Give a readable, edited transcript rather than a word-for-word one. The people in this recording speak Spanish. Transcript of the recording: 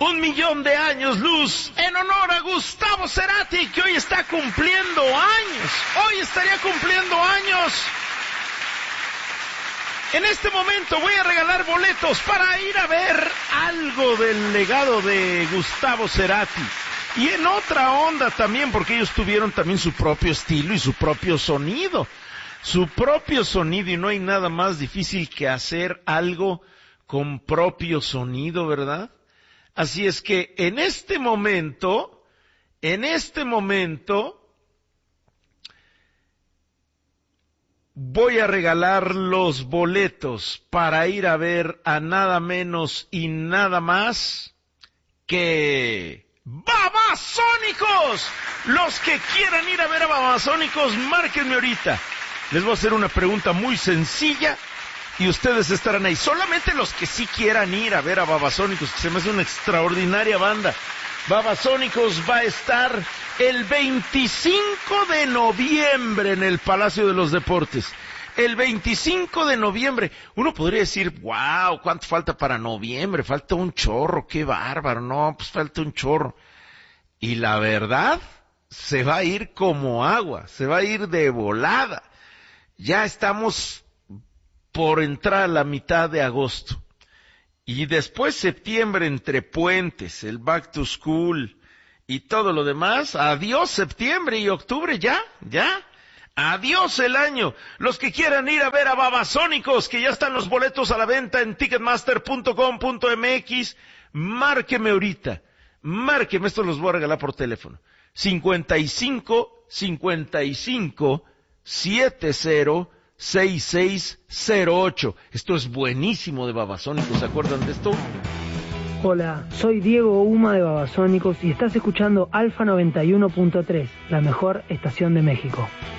1.000.000 de años luz en honor a Gustavo Cerati, que hoy está cumpliendo años. Hoy estaría cumpliendo años. En este momento voy a regalar boletos para ir a ver algo del legado de Gustavo Cerati. Y en otra onda también, porque ellos tuvieron también su propio estilo y su propio sonido. Su propio sonido, y no hay nada más difícil que hacer algo con propio sonido, ¿verdad? Así es que en este momento, voy a regalar los boletos para ir a ver a nada menos y nada más que Babasónicos. Los que quieran ir a ver a Babasónicos, márquenme ahorita. Les voy a hacer una pregunta muy sencilla y ustedes estarán ahí. Solamente los que sí quieran ir a ver a Babasónicos, que se me hace una extraordinaria banda. Babasónicos va a estar el 25 de noviembre en el Palacio de los Deportes. El 25 de noviembre. Uno podría decir, wow, ¿cuánto falta para noviembre? Falta un chorro, qué bárbaro. No, pues falta un chorro. Y la verdad, se va a ir como agua, se va a ir de volada. Ya estamos por entrar a la mitad de agosto. Y después septiembre, entre puentes, el back to school y todo lo demás, adiós septiembre y octubre, ya. Adiós el año. Los que quieran ir a ver a Babasónicos, que ya están los boletos a la venta en ticketmaster.com.mx, márqueme ahorita. Márqueme, esto los voy a regalar por teléfono. 55 70 6608. Esto es buenísimo de Babasónicos, ¿se acuerdan de esto? Hola, soy Diego Uma de Babasónicos y estás escuchando Alfa 91.3, la mejor estación de México.